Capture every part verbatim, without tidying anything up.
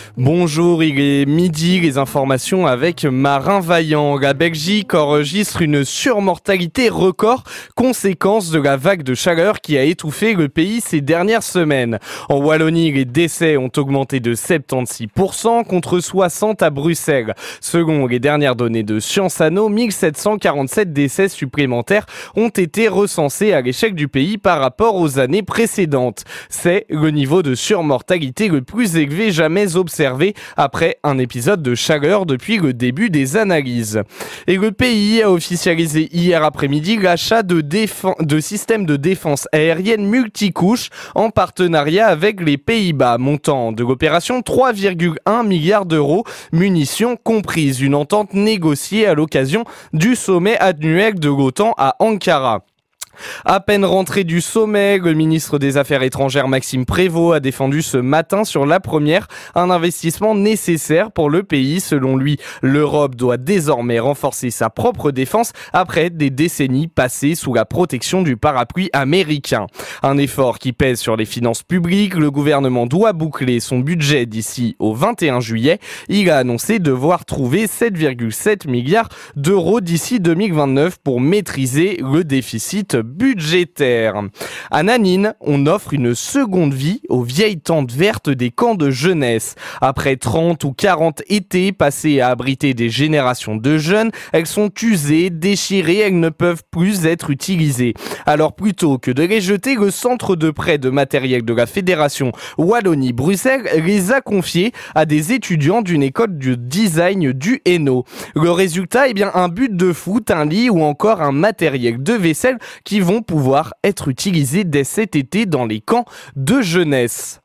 Bonjour, il est midi, les informations avec Marin Vaillant. La Belgique enregistre une surmortalité record, conséquence de la vague de chaleur qui a étouffé le pays ces dernières semaines. En Wallonie, les décès ont augmenté de soixante-seize pour cent contre soixante à Bruxelles. Selon les dernières données de Sciences Anno, mille sept cent quarante-sept décès supplémentaires ont été recensés à l'échelle du pays par rapport aux années précédentes. C'est le niveau de surmortalité le plus élevé jamais observé après un épisode de chaleur depuis le début des analyses. Et le pays a officialisé hier après-midi l'achat de, défen- de systèmes de défense aérienne multicouches en partenariat avec les Pays-Bas, montant de l'opération trois virgule un milliards d'euros, munitions comprises, une entente négociée à l'occasion du sommet annuel de l'OTAN à Ankara. À peine rentré du sommet, le ministre des Affaires étrangères Maxime Prévost a défendu ce matin sur La Première un investissement nécessaire pour le pays. Selon lui, l'Europe doit désormais renforcer sa propre défense après des décennies passées sous la protection du parapluie américain. Un effort qui pèse sur les finances publiques. Le gouvernement doit boucler son budget d'ici au vingt et un juillet. Il a annoncé devoir trouver sept virgule sept milliards d'euros d'ici deux mille vingt-neuf pour maîtriser le déficit budgétaire. À Nanine, on offre une seconde vie aux vieilles tentes vertes des camps de jeunesse. Après trente ou quarante étés passés à abriter des générations de jeunes, elles sont usées, déchirées, elles ne peuvent plus être utilisées. Alors plutôt que de les jeter, le centre de prêt de matériel de la Fédération Wallonie-Bruxelles les a confiées à des étudiants d'une école de design du Hainaut. Le résultat, eh bien, un but de foot, un lit ou encore un matériel de vaisselle qui vont pouvoir être utilisés dès cet été dans les camps de jeunesse.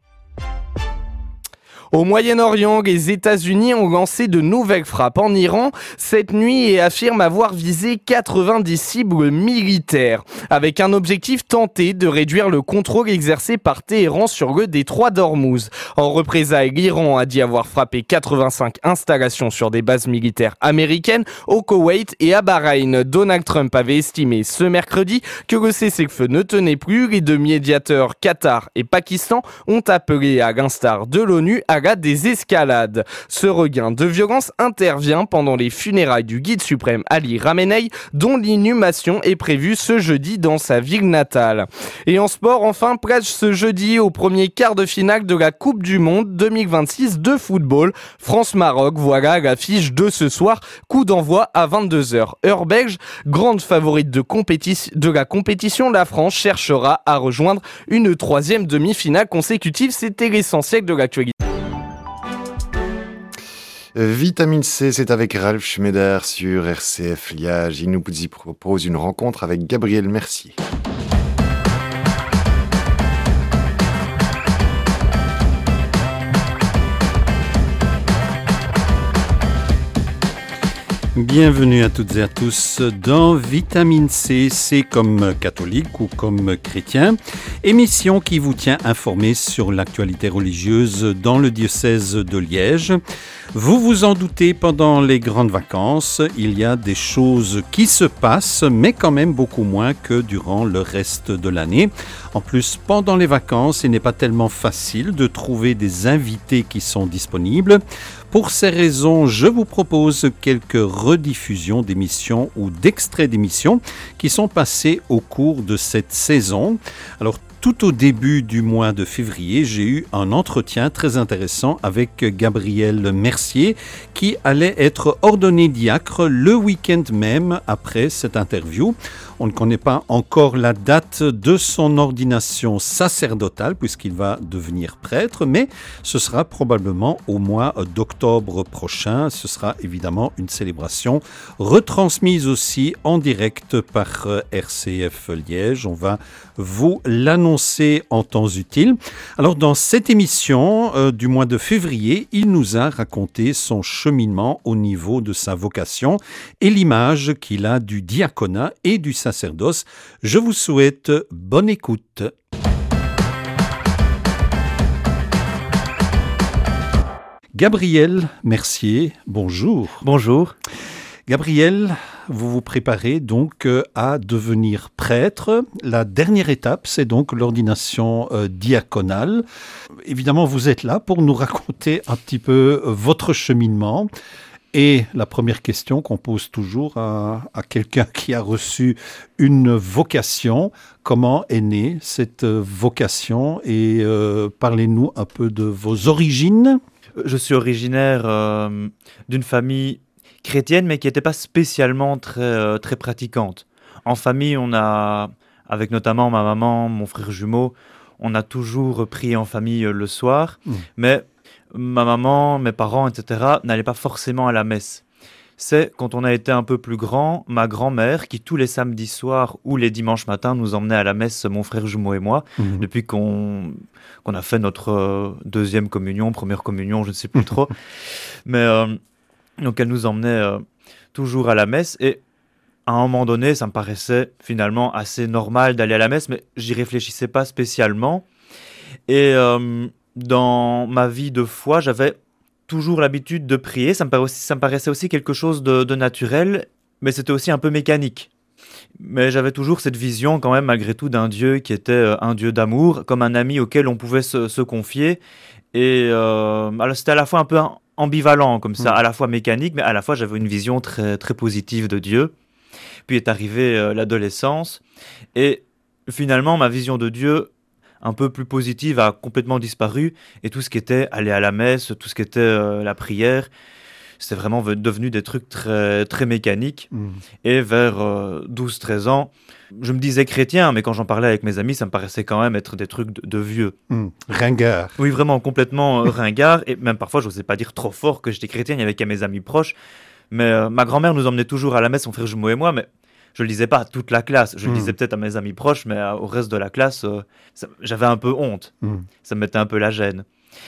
Au Moyen-Orient, les États-Unis ont lancé de nouvelles frappes en Iran cette nuit et affirment avoir visé quatre-vingt-dix cibles militaires, avec un objectif tenté de réduire le contrôle exercé par Téhéran sur le détroit d'Ormuz. En représailles, l'Iran a dit avoir frappé quatre-vingt-cinq installations sur des bases militaires américaines au Koweït et à Bahreïn. Donald Trump avait estimé ce mercredi que le cessez-le-feu ne tenait plus. Les deux médiateurs Qatar et Pakistan ont appelé, à l'instar de l'ONU, à la désescalade. Ce regain de violence intervient pendant les funérailles du guide suprême Ali Khamenei, dont l'inhumation est prévue ce jeudi dans sa ville natale. Et en sport, enfin, place ce jeudi au premier quart de finale de la Coupe du Monde deux mille vingt-six de football. France-Maroc, voilà l'affiche de ce soir. Coup d'envoi à vingt-deux heures, heure belge. Grande favorite de, compéti- de la compétition, la France cherchera à rejoindre une troisième demi-finale consécutive. C'était l'essentiel de l'actualité. Vitamine C, c'est avec Ralph Schneider sur R C F Liège. Il nous y propose une rencontre avec Gabriel Mercier. Bienvenue à toutes et à tous dans Vitamine C, C comme catholique ou comme chrétien, émission qui vous tient informé sur l'actualité religieuse dans le diocèse de Liège. Vous vous en doutez, pendant les grandes vacances, il y a des choses qui se passent, mais quand même beaucoup moins que durant le reste de l'année. En plus, pendant les vacances, il n'est pas tellement facile de trouver des invités qui sont disponibles. Pour ces raisons, je vous propose quelques rediffusions d'émissions ou d'extraits d'émissions qui sont passés au cours de cette saison. Alors, tout au début du mois de février, j'ai eu un entretien très intéressant avec Gabriel Mercier qui allait être ordonné diacre le week-end même après cette interview. On ne connaît pas encore la date de son ordination sacerdotale puisqu'il va devenir prêtre, mais ce sera probablement au mois d'octobre prochain. Ce sera évidemment une célébration retransmise aussi en direct par R C F Liège. On va vous l'annoncer en temps utile. Alors dans cette émission euh, du mois de février, il nous a raconté son cheminement au niveau de sa vocation et l'image qu'il a du diaconat et du sacerdoce. Je vous souhaite bonne écoute. Gabriel Mercier, bonjour. Bonjour. Gabriel, vous vous préparez donc euh, à devenir prêtre. La dernière étape, c'est donc l'ordination euh, diaconale. Évidemment, vous êtes là pour nous raconter un petit peu euh, votre cheminement. Et la première question qu'on pose toujours à, à quelqu'un qui a reçu une vocation, comment est née cette vocation et euh, parlez-nous un peu de vos origines. Je suis originaire euh, d'une famille chrétienne, mais qui n'était pas spécialement très, euh, très pratiquante. En famille, on a, avec notamment ma maman, mon frère jumeau, on a toujours prié en famille euh, le soir, mmh. mais ma maman, mes parents, et cetera, n'allaient pas forcément à la messe. C'est quand on a été un peu plus grand, ma grand-mère, qui tous les samedis soirs ou les dimanches matins nous emmenait à la messe, mon frère jumeau et moi, mmh. depuis qu'on, qu'on a fait notre deuxième communion, première communion, je ne sais plus trop. Mais euh, donc elle nous emmenait euh, toujours à la messe et à un moment donné, ça me paraissait finalement assez normal d'aller à la messe, mais j'y réfléchissais pas spécialement. Et euh, dans ma vie de foi, j'avais toujours l'habitude de prier. Ça me, paraissait, ça me paraissait aussi quelque chose de, de naturel, mais c'était aussi un peu mécanique. Mais j'avais toujours cette vision quand même, malgré tout, d'un Dieu qui était un Dieu d'amour, comme un ami auquel on pouvait se, se confier. Et euh, alors c'était à la fois un peu ambivalent, comme ça, mmh. à la fois mécanique, mais à la fois j'avais une vision très, très positive de Dieu. Puis est arrivée euh, l'adolescence, et finalement ma vision de Dieu un peu plus positive a complètement disparu, et tout ce qui était aller à la messe, tout ce qui était euh, la prière, c'était vraiment devenu des trucs très, très mécaniques. Mmh. Et vers euh, douze treize ans, je me disais chrétien, mais quand j'en parlais avec mes amis, ça me paraissait quand même être des trucs de, de vieux. Mmh. Ringard. Oui, vraiment complètement euh, ringard, et même parfois je n'osais pas dire trop fort que j'étais chrétien, il n'y avait qu'à mes amis proches, mais euh, ma grand-mère nous emmenait toujours à la messe, mon frère jumeau et moi, mais je le disais pas à toute la classe, je mmh. le disais peut-être à mes amis proches, mais au reste de la classe, euh, ça, j'avais un peu honte, mmh. ça me mettait un peu la gêne.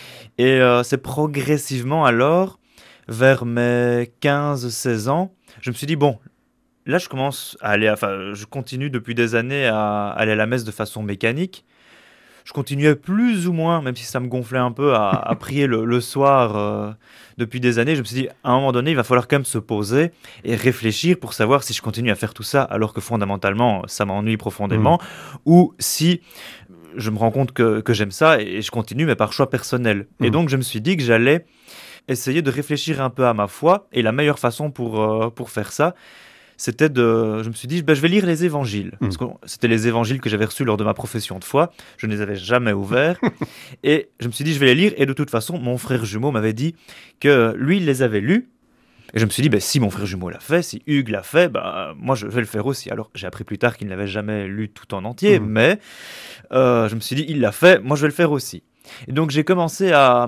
Et euh, c'est progressivement alors, vers mes quinze seize ans, je me suis dit, bon, là je commence à aller, enfin je continue depuis des années à aller à la messe de façon mécanique. Je continuais plus ou moins, même si ça me gonflait un peu, à, à prier le, le soir euh, depuis des années. Je me suis dit, à un moment donné, il va falloir quand même se poser et réfléchir pour savoir si je continue à faire tout ça, alors que fondamentalement, ça m'ennuie profondément, mmh. ou si je me rends compte que, que j'aime ça et je continue, mais par choix personnel. Mmh. Et donc, je me suis dit que j'allais essayer de réfléchir un peu à ma foi, et la meilleure façon pour, euh, pour faire ça, c'était de... Je me suis dit, ben, je vais lire les évangiles. Mmh. Parce que c'était les évangiles que j'avais reçus lors de ma profession de foi. Je ne les avais jamais ouverts. Et je me suis dit, je vais les lire. Et de toute façon, mon frère jumeau m'avait dit que lui, il les avait lus. Et je me suis dit, ben, si mon frère jumeau l'a fait, si Hugues l'a fait, ben, moi, je vais le faire aussi. Alors, j'ai appris plus tard qu'il ne l'avait jamais lu tout en entier. Mmh. Mais euh, je me suis dit, il l'a fait, moi, je vais le faire aussi. Et donc, j'ai commencé à,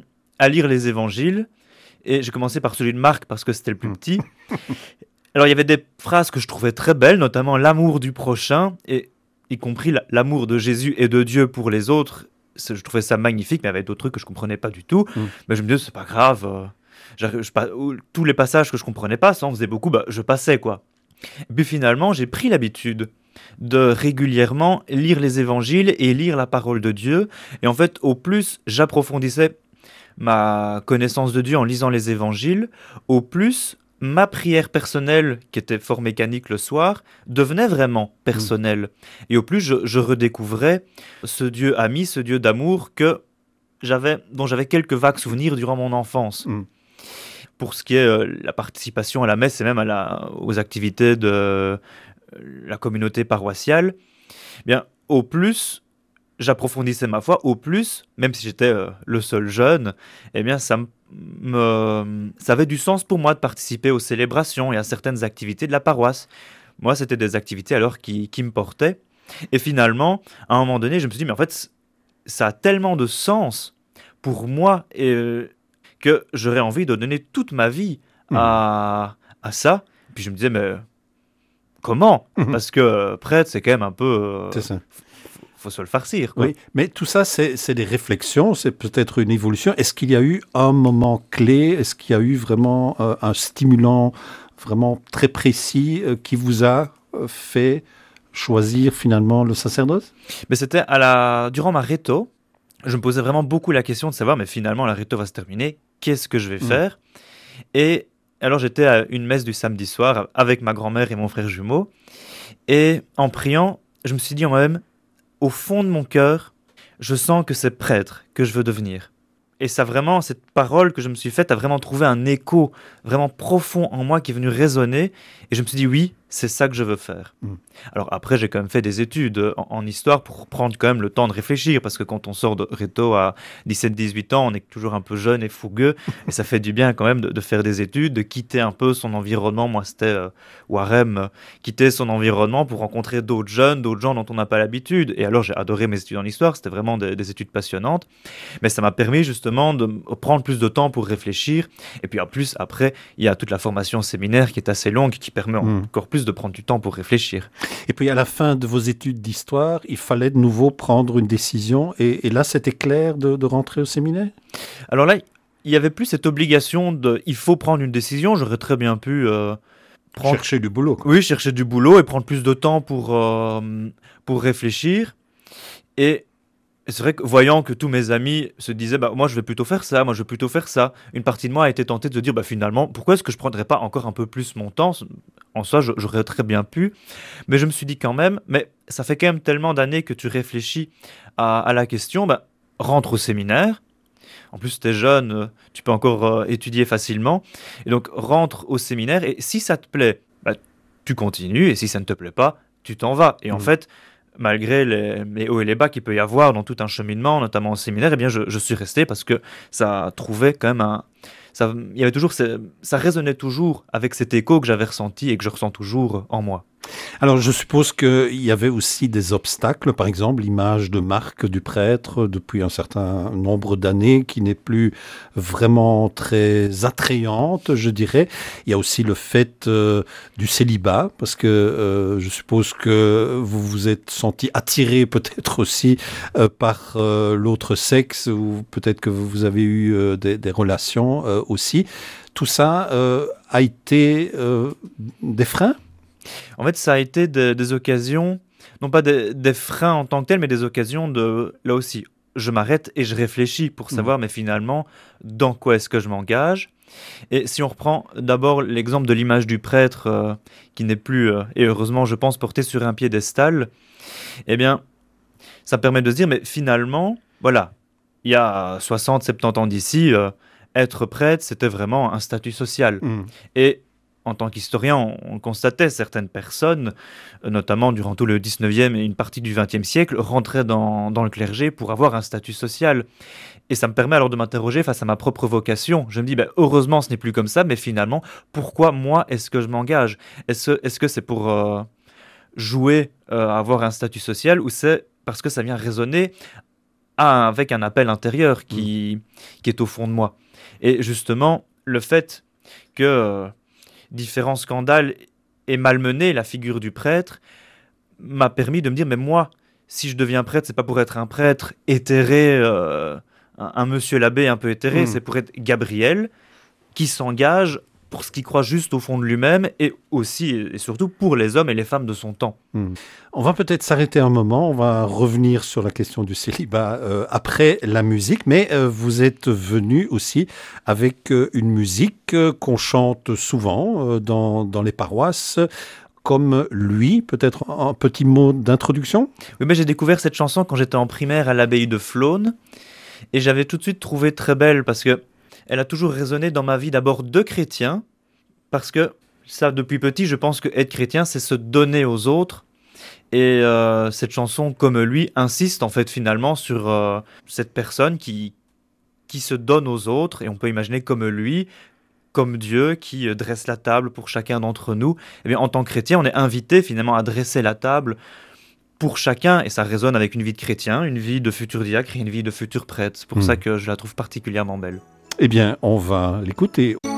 à lire les évangiles. Et j'ai commencé par celui de Marc, parce que c'était le plus mmh. petit. Alors, il y avait des phrases que je trouvais très belles, notamment l'amour du prochain, et y compris l'amour de Jésus et de Dieu pour les autres. Je trouvais ça magnifique, mais il y avait d'autres trucs que je ne comprenais pas du tout. Mmh. Mais je me disais, c'est pas grave. Euh, je, je, tous les passages que je ne comprenais pas, ça en faisait beaucoup, bah, je passais, quoi. Et puis finalement, j'ai pris l'habitude de régulièrement lire les évangiles et lire la parole de Dieu. Et en fait, au plus j'approfondissais ma connaissance de Dieu en lisant les évangiles, au plus ma prière personnelle, qui était fort mécanique le soir, devenait vraiment personnelle. Mmh. Et au plus, je, je redécouvrais ce Dieu ami, ce Dieu d'amour que j'avais, dont j'avais quelques vagues souvenirs durant mon enfance. Mmh. Pour ce qui est euh, la participation à la messe et même à la, aux activités de euh, la communauté paroissiale, eh bien, au plus j'approfondissais ma foi, au plus, même si j'étais euh, le seul jeune, eh bien, ça, me, ça avait du sens pour moi de participer aux célébrations et à certaines activités de la paroisse. Moi, c'était des activités alors qui, qui me portaient. Et finalement, à un moment donné, je me suis dit, mais en fait, ça a tellement de sens pour moi et, euh, que j'aurais envie de donner toute ma vie à, mmh. à ça. Puis je me disais, mais comment ? mmh. Parce que prêtre, c'est quand même un peu... Euh, c'est ça. Faut se le farcir, quoi. Oui, mais tout ça, c'est, c'est des réflexions, c'est peut-être une évolution. Est-ce qu'il y a eu un moment clé ? Est-ce qu'il y a eu vraiment euh, un stimulant vraiment très précis euh, qui vous a euh, fait choisir finalement le sacerdoce ? Mais c'était à la... durant ma réto, je me posais vraiment beaucoup la question de savoir, mais finalement, la réto va se terminer, qu'est-ce que je vais faire ? mmh. Et Alors j'étais à une messe du samedi soir avec ma grand-mère et mon frère jumeau. Et en priant, je me suis dit en moi-même, au fond de mon cœur, je sens que c'est prêtre que je veux devenir. Et ça vraiment, cette parole que je me suis faite a vraiment trouvé un écho vraiment profond en moi qui est venu résonner. Et je me suis dit, oui, c'est ça que je veux faire. Mmh. Alors après, j'ai quand même fait des études en, en histoire pour prendre quand même le temps de réfléchir. Parce que quand on sort de Réto à dix-sept dix-huit ans, on est toujours un peu jeune et fougueux. Et ça fait du bien quand même de, de faire des études, de quitter un peu son environnement. Moi, c'était euh, Warem, euh, quitter son environnement pour rencontrer d'autres jeunes, d'autres gens dont on n'a pas l'habitude. Et alors, j'ai adoré mes études en histoire. C'était vraiment des, des études passionnantes. Mais ça m'a permis justement de prendre plus de temps pour réfléchir. Et puis en plus, après, il y a toute la formation séminaire qui est assez longue, qui permet mmh. encore plus de prendre du temps pour réfléchir. Et puis à la fin de vos études d'histoire, il fallait de nouveau prendre une décision. Et, et là, c'était clair de, de rentrer au séminaire ? Alors là, il n'y avait plus cette obligation de « il faut prendre une décision ». J'aurais très bien pu... Euh, prendre... Chercher du boulot. Quoi. Oui, chercher du boulot et prendre plus de temps pour, euh, pour réfléchir. Et... Et c'est vrai que voyant que tous mes amis se disaient bah, « moi je vais plutôt faire ça, moi je vais plutôt faire ça », une partie de moi a été tentée de dire bah, « finalement, pourquoi est-ce que je ne prendrais pas encore un peu plus mon temps ?» En soi, j'aurais très bien pu. Mais je me suis dit quand même, mais ça fait quand même tellement d'années que tu réfléchis à, à la question, bah, rentre au séminaire. En plus, tu es jeune, tu peux encore euh, étudier facilement. Et donc, rentre au séminaire et si ça te plaît, bah, tu continues. Et si ça ne te plaît pas, tu t'en vas. Et mmh. en fait... malgré les, les hauts et les bas qu'il peut y avoir dans tout un cheminement, notamment au séminaire, eh bien je, je suis resté parce que ça trouvait quand même un... Ça, il y avait toujours, ça résonnait toujours avec cet écho que j'avais ressenti et que je ressens toujours en moi. Alors, je suppose qu'il y avait aussi des obstacles, par exemple, l'image de marque du prêtre depuis un certain nombre d'années qui n'est plus vraiment très attrayante, je dirais. Il y a aussi le fait euh, du célibat, parce que euh, je suppose que vous vous êtes senti attiré peut-être aussi euh, par euh, l'autre sexe, ou peut-être que vous avez eu euh, des, des relations euh, aussi. Tout ça euh, a été euh, des freins ? En fait, ça a été des, des occasions, non pas des, des freins en tant que tels, mais des occasions de, là aussi, je m'arrête et je réfléchis pour savoir, mmh. mais finalement, dans quoi est-ce que je m'engage ? Et si on reprend d'abord l'exemple de l'image du prêtre, euh, qui n'est plus, euh, et heureusement, je pense, porté sur un piédestal, eh bien, ça permet de se dire, mais finalement, voilà, il y a soixante, soixante-dix ans d'ici, euh, être prêtre, c'était vraiment un statut social. Mmh. Et en tant qu'historien, on, on constatait certaines personnes, notamment durant tout le dix-neuvième et une partie du vingtième siècle, rentraient dans, dans le clergé pour avoir un statut social. Et ça me permet alors de m'interroger face à ma propre vocation. Je me dis, bah, heureusement, ce n'est plus comme ça, mais finalement, pourquoi moi est-ce que je m'engage ? Est-ce, est-ce que c'est pour euh, jouer euh, à avoir un statut social ou c'est parce que ça vient résonner à, avec un appel intérieur qui, mmh. qui est au fond de moi ? Et justement, le fait que... Euh, différents scandales et malmener la figure du prêtre m'a permis de me dire mais moi si je deviens prêtre c'est pas pour être un prêtre éthéré euh, un, un monsieur l'abbé un peu éthéré mmh. c'est pour être Gabriel qui s'engage pour ce qu'il croit juste au fond de lui-même et aussi et surtout pour les hommes et les femmes de son temps. Mmh. On va peut-être s'arrêter un moment, on va revenir sur la question du célibat euh, après la musique, mais euh, vous êtes venu aussi avec euh, une musique euh, qu'on chante souvent euh, dans, dans les paroisses, comme lui, peut-être un petit mot d'introduction ? Oui, mais j'ai découvert cette chanson quand j'étais en primaire à l'abbaye de Flône et j'avais tout de suite trouvé très belle parce que elle a toujours résonné dans ma vie d'abord de chrétien, parce que ça, depuis petit, je pense que être chrétien, c'est se donner aux autres. Et euh, cette chanson, comme lui, insiste en fait finalement sur euh, cette personne qui, qui se donne aux autres, et on peut imaginer comme lui, comme Dieu qui euh, dresse la table pour chacun d'entre nous. Et bien, en tant que chrétien, on est invité finalement à dresser la table pour chacun, et ça résonne avec une vie de chrétien, une vie de futur diacre et une vie de futur prêtre. C'est pour mmh. ça que je la trouve particulièrement belle. Eh bien, on va l'écouter.